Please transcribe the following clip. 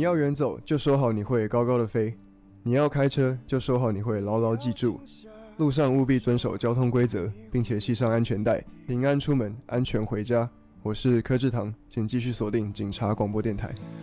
你要远走，就说好你会高高的飞；你要开车，就说好你会牢牢记住。路上务必遵守交通规则，并且系上安全带，平安出门，安全回家。我是柯志堂，请继续锁定警察广播电台。